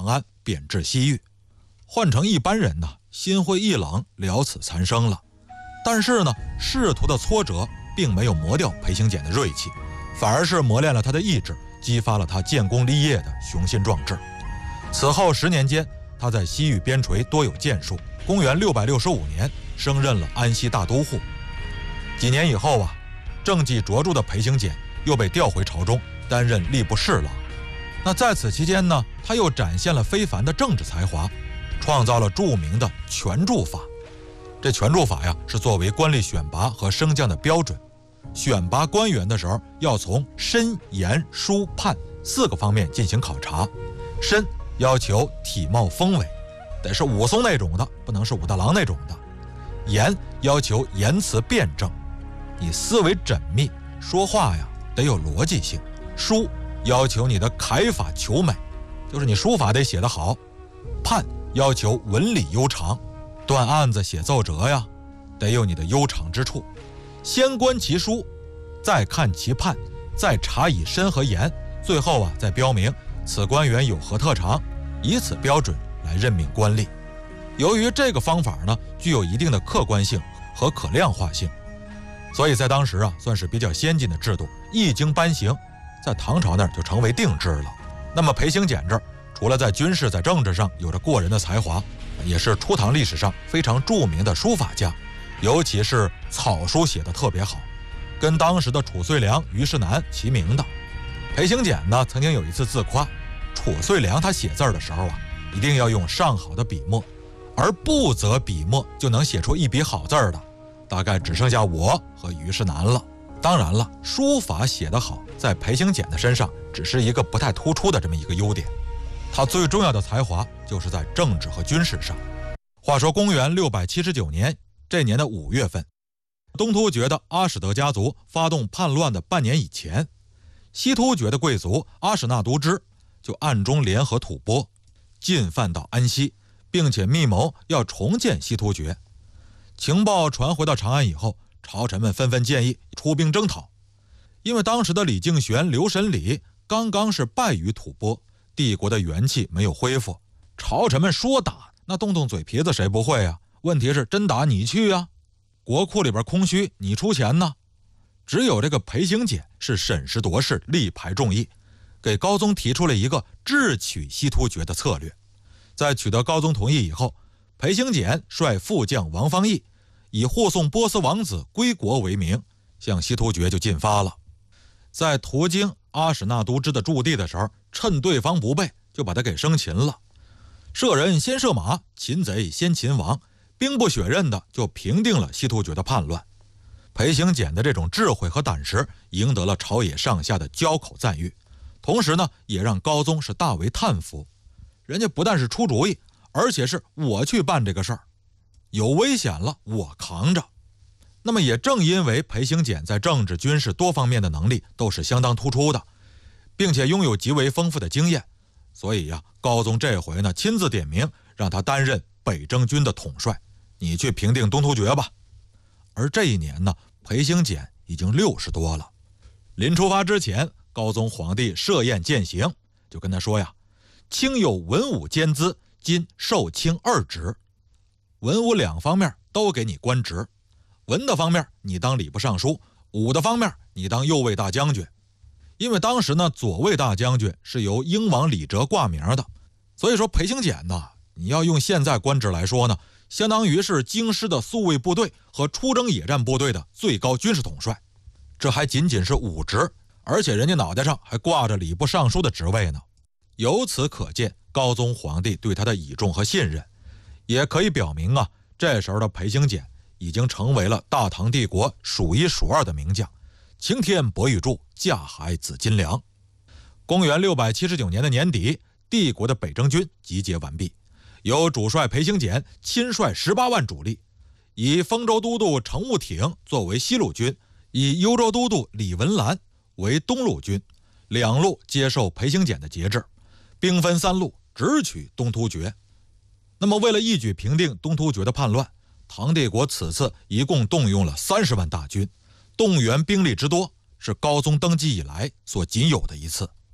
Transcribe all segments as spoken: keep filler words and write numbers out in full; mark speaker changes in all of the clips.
Speaker 1: 长安，贬至西域。换成一般人呢，心灰意冷，了此残生了。但是呢，仕途的挫折并没有磨掉裴行俭的锐气，反而是磨练了他的意志，激发了他建功立业的雄心壮志。此后十年间，他在西域边陲多有建树。公元六百六十五年，升任了安西大都护。几年以后啊，政绩卓著的裴行俭又被调回朝中，担任吏部侍郎。那在此期间呢，他又展现了非凡的政治才华，创造了著名的权助法。这权助法呀，是作为官吏选拔和升降的标准。选拔官员的时候，要从身、言、书、判四个方面进行考察。身要求体貌丰伟，得是武松那种的，不能是武大郎那种的。言要求言辞辩证，你思维缜密，说话呀得有逻辑性。书要求你的楷法求美，就是你书法得写得好。判要求文理悠长，断案子写奏折呀，得有你的悠长之处。先观其书，再看其判，再查以身和言，最后啊再标明此官员有何特长，以此标准来任命官吏。由于这个方法呢具有一定的客观性和可量化性，所以在当时啊算是比较先进的制度，一经颁行，在唐朝那儿就成为定制了。那么裴行俭这儿除了在军事在政治上有着过人的才华，也是初唐历史上非常著名的书法家，尤其是草书写得特别好，跟当时的褚遂良、虞世南齐名的。裴行俭呢曾经有一次自夸，褚遂良他写字的时候啊，一定要用上好的笔墨，而不择笔墨就能写出一笔好字的，大概只剩下我和虞世南了。当然了，书法写得好，在裴行俭的身上只是一个不太突出的这么一个优点，他最重要的才华就是在政治和军事上。话说公元六百七十九年，这年的五月份，东突厥的阿史德家族发动叛乱的半年以前，西突厥的贵族阿史那都支就暗中联合吐蕃，进犯到安西，并且密谋要重建西突厥。情报传回到长安以后，朝臣们纷纷建议出兵征讨。因为当时的李敬玄、刘审礼刚刚是败于吐蕃，帝国的元气没有恢复，朝臣们说打，那动动嘴皮子谁不会啊？问题是真打你去啊，国库里边空虚，你出钱呢。只有这个裴行俭是审时度势，力排众议，给高宗提出了一个智取西突厥的策略。在取得高宗同意以后，裴行俭率副将王方义以护送波斯王子归国为名，向西突厥就进发了。在途经阿史那都支的驻地的时候，趁对方不备，就把他给生擒了。射人先射马，擒贼先擒王，兵不血刃的就平定了西突厥的叛乱。裴行俭的这种智慧和胆识赢得了朝野上下的交口赞誉，同时呢也让高宗是大为叹服。人家不但是出主意，而且是我去办这个事儿，有危险了我扛着。那么也正因为裴行俭在政治军事多方面的能力都是相当突出的，并且拥有极为丰富的经验，所以呀，高宗这回呢亲自点名让他担任北征军的统帅，你去平定东突厥吧。而这一年呢，裴行俭已经六十多了。临出发之前，高宗皇帝设宴饯行，就跟他说呀，卿有文武兼资，今授卿二职，文武两方面都给你官职。文的方面你当礼部尚书，武的方面你当右卫大将军。因为当时呢左卫大将军是由英王李哲挂名的，所以说裴行俭呢，你要用现在官职来说呢，相当于是京师的宿卫部队和出征野战部队的最高军事统帅。这还仅仅是武职，而且人家脑袋上还挂着礼部尚书的职位呢。由此可见高宗皇帝对他的倚重和信任，也可以表明啊，这时候的裴行俭已经成为了大唐帝国数一数二的名将，擎天博玉柱，架海紫金梁。公元六百七十九年的年底，帝国的北征军集结完毕，由主帅裴行俭亲率十八万主力，以丰州都督程务挺作为西路军，以幽州都督李文澜为东路军，两路接受裴行俭的节制，兵分三路，直取东突厥。那么为了一举平定东突厥的叛乱，唐帝国此次一共动用了三十万大军，动员兵力之多是高宗登基以来所仅有的一次。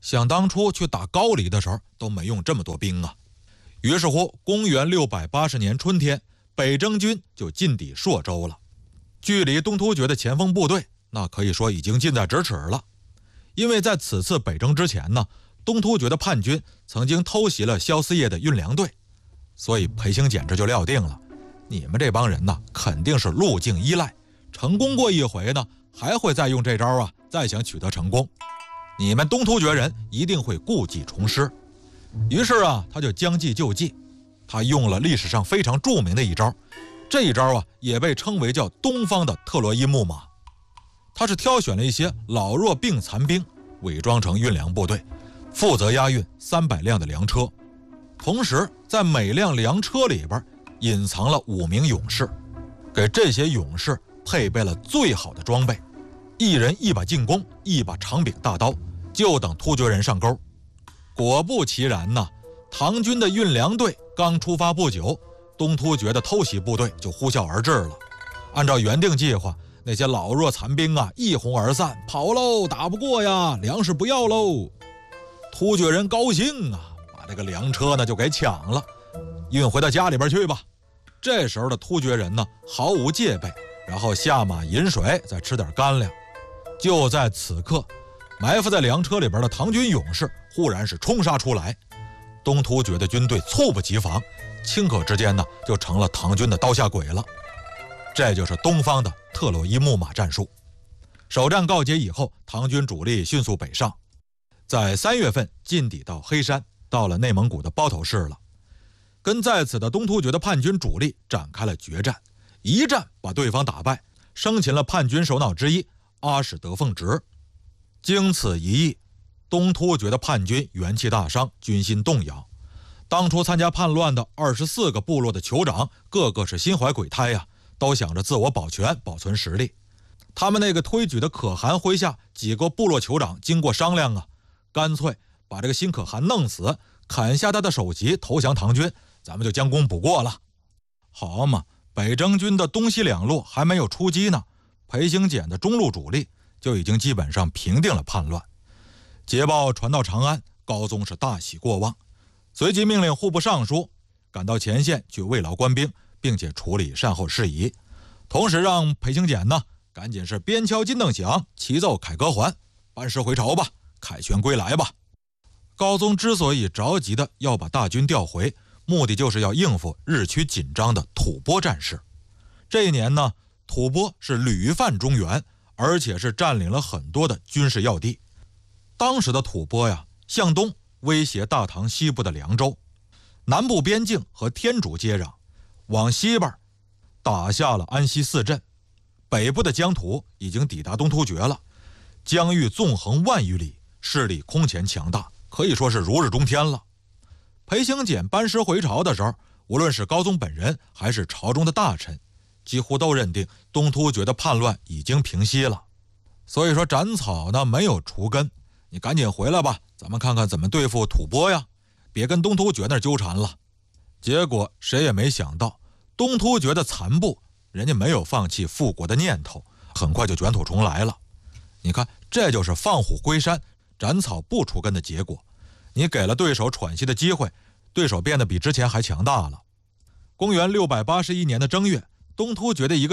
Speaker 1: 想当初去打高丽的时候都没用这么多兵啊。于是乎，公元六百八十年春天，北征军就进抵朔州了。距离东突厥的前锋部队，那可以说已经近在咫尺了。因为在此次北征之前呢，东突厥的叛军曾经偷袭了萧思业的运粮队，所以裴行俭这就料定了，你们这帮人呢，肯定是路径依赖，成功过一回呢，还会再用这招啊，再想取得成功。你们东突厥人一定会故技重施。于是啊，他就将计就计，他用了历史上非常著名的一招，这一招啊，也被称为叫东方的特洛伊木马。他是挑选了一些老弱病残兵，伪装成运粮部队，负责押运三百辆的粮车，同时在每辆粮车里边隐藏了五名勇士，给这些勇士配备了最好的装备，一人一把进弓，一把长柄大刀，就等突厥人上钩。果不其然呐，唐军的运粮队刚出发不久，东突厥的偷袭部队就呼啸而至了。按照原定计划，那些老弱残兵啊一哄而散，跑喽，打不过呀，粮食不要喽。突厥人高兴啊，把这个粮车呢就给抢了，运回到家里边去吧。这时候的突厥人呢毫无戒备，然后下马饮水，再吃点干粮。就在此刻，埋伏在粮车里边的唐军勇士忽然是冲杀出来，东突厥的军队猝不及防，顷刻之间呢就成了唐军的刀下鬼了。这就是东方的特洛伊木马战术。首战告捷以后，唐军主力迅速北上，在三月份进抵到黑山，到了内蒙古的包头市了，跟在此的东突厥的叛军主力展开了决战，一战把对方打败，生擒了叛军首脑之一阿史德奉直。经此一役，东突厥的叛军元气大伤，军心动摇。当初参加叛乱的二十四个部落的酋长，个个是心怀鬼胎呀、啊，都想着自我保全，保存实力。他们那个推举的可汗麾下几个部落酋长经过商量啊，干脆把这个新可汗弄死，砍下他的首级，投降唐军，咱们就将功补过了。好嘛，北征军的东西两路还没有出击呢，裴行俭的中路主力就已经基本上平定了叛乱。捷报传到长安，高宗是大喜过望，随即命令户部尚书赶到前线去慰劳官兵，并且处理善后事宜，同时让裴行俭呢赶紧是鞭敲金镫响，齐奏凯歌还，班师回朝吧，凯旋归来吧。高宗之所以着急的要把大军调回，目的就是要应付日趋紧张的吐蕃战事。这一年呢，吐蕃是屡犯中原，而且是占领了很多的军事要地。当时的吐蕃呀，向东威胁大唐西部的凉州，南部边境和天竺接壤，往西边打下了安西四镇，北部的疆土已经抵达东突厥了，疆域纵横万余里，势力空前强大，可以说是如日中天了。裴行俭班师回朝的时候，无论是高宗本人还是朝中的大臣，几乎都认定东突厥的叛乱已经平息了。所以说斩草呢没有除根，你赶紧回来吧，咱们看看怎么对付吐蕃呀，别跟东突厥那纠缠了。结果谁也没想到，东突厥的残部人家没有放弃复国的念头，很快就卷土重来了。你看，这就是放虎归山，斩草不除根的结果。你给了对手喘息的机会，对手变得比之前还强大了。公元六百八十一年的正月，东突厥的一个